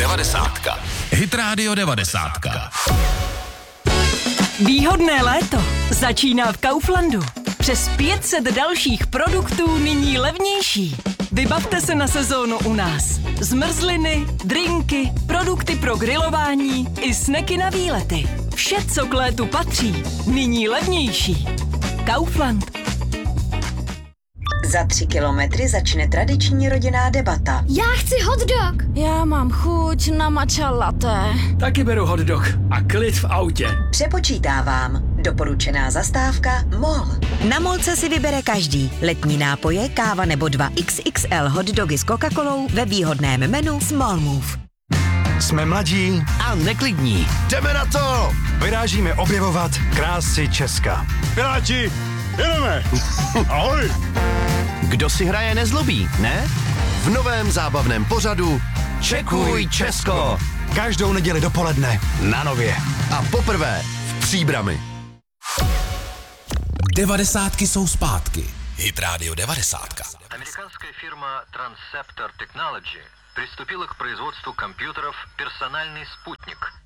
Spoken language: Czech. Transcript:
90. Hit Radio 90. Výhodné léto začíná v Kauflandu. Přes 500 dalších produktů nyní levnější. Vybavte se na sezónu u nás. Zmrzliny, drinky, produkty pro grilování i sneky na výlety. Vše, co k létu patří, nyní levnější. Kaufland. Za 3 kilometry začne tradiční rodinná debata. Já chci hot dog. Já mám chuť na matcha latte. Taky beru hot dog a klid v autě. Přepočítávám. Doporučená zastávka MOL. Na MOLce si vybere každý. Letní nápoje, káva nebo 2 XXL hot dogy s Coca-Colou ve výhodném menu Small Move. Jsme mladí A neklidní. jdeme na to! Vyrážíme objevovat krásy Česka. Piráti, jedeme! Ahoj! Kdo si hraje nezlobí, ne? V novém zábavném pořadu Čekuj Česko. Každou neděli dopoledne na Nově. A poprvé v Příbrami. 90 jsou zpátky. Hit Radio 90. Американская фирма Transceptor Technology приступила к производству компьютеров «Персональный спутник»,